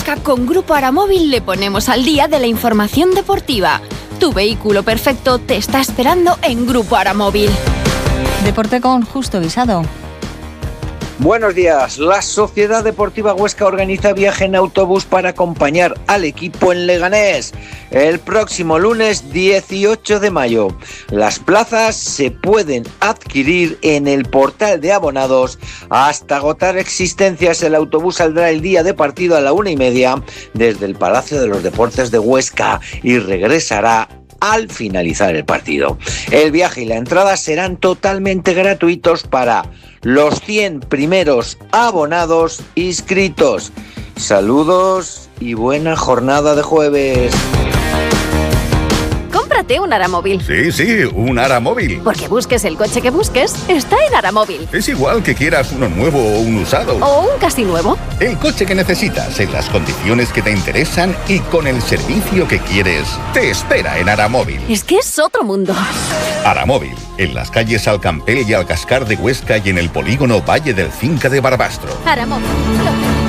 Huesca, con Grupo Aramóvil le ponemos al día de la información deportiva. Tu vehículo perfecto te está esperando en Grupo Aramóvil. Deporte con Justo Guisado. Buenos días. La Sociedad Deportiva Huesca organiza viaje en autobús para acompañar al equipo en Leganés el próximo lunes 18 de mayo. Las plazas se pueden adquirir en el portal de abonados hasta agotar existencias. El autobús saldrá el día de partido a la 1:30 desde el Palacio de los Deportes de Huesca y regresará al finalizar el partido. El viaje y la entrada serán totalmente gratuitos para los 100 primeros abonados inscritos. Saludos y buena jornada de jueves. Cómprate un Aramóvil. Sí, un Aramóvil. Porque busques el coche que busques, está en Aramóvil. Es igual que quieras uno nuevo o un usado. O un casi nuevo. El coche que necesitas, en las condiciones que te interesan y con el servicio que quieres, te espera en Aramóvil. Es que es otro mundo. Aramóvil, en las calles Alcampel y Alcascar de Huesca y en el polígono Valle del Cinca de Barbastro. Aramóvil.